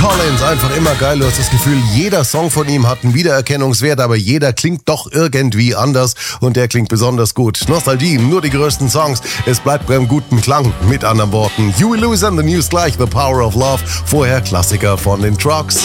Collins, einfach immer geil. Du hast das Gefühl, jeder Song von ihm hat einen Wiedererkennungswert, aber jeder klingt doch irgendwie anders und der klingt besonders gut. Nostalgie, nur die größten Songs. Es bleibt beim guten Klang. Mit anderen Worten, Huey Lewis and the News gleich, The Power of Love. Vorher Klassiker von den Trucks.